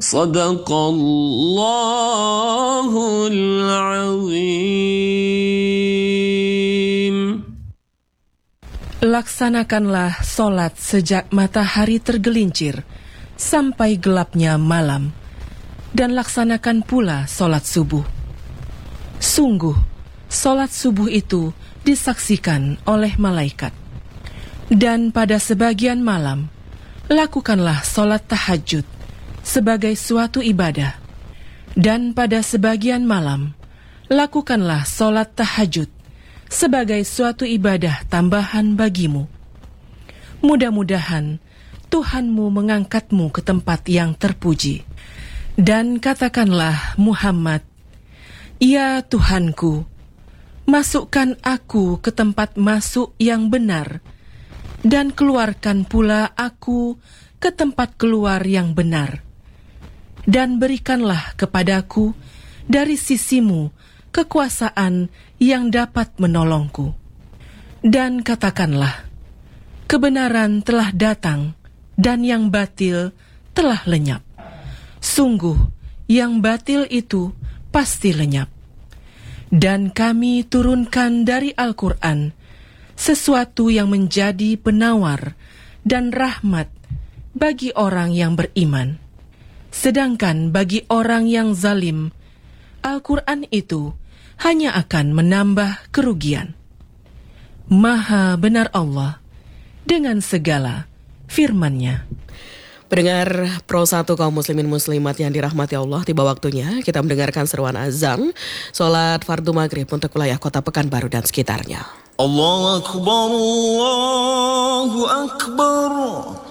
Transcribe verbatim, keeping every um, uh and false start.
Sadaqallahul azim. Laksanakanlah solat sejak matahari tergelincir sampai gelapnya malam, dan laksanakan pula solat subuh. Sungguh, solat subuh itu disaksikan oleh malaikat. Dan pada sebagian malam, lakukanlah solat tahajud sebagai suatu ibadah. Dan pada sebagian malam, lakukanlah solat tahajud sebagai suatu ibadah tambahan bagimu. Mudah-mudahan Tuhanmu mengangkatmu ke tempat yang terpuji. Dan katakanlah Muhammad, "Ya Tuhanku, masukkan aku ke tempat masuk yang benar, dan keluarkan pula aku ke tempat keluar yang benar. Dan berikanlah kepadaku dari sisimu kekuasaan yang dapat menolongku. Dan katakanlah, kebenaran telah datang, dan yang batil telah lenyap. Sungguh, yang batil itu pasti lenyap. Dan kami turunkan dari Al-Quran sesuatu yang menjadi penawar dan rahmat bagi orang yang beriman. Sedangkan bagi orang yang zalim, Al-Quran itu hanya akan menambah kerugian. Maha benar Allah dengan segala firman-Nya." Pendengar Pro satu kaum muslimin muslimat yang dirahmati Allah, tiba waktunya kita mendengarkan seruan azan salat fardu maghrib untuk wilayah Kota Pekanbaru dan sekitarnya. Allahu Akbar, Allahu Akbar.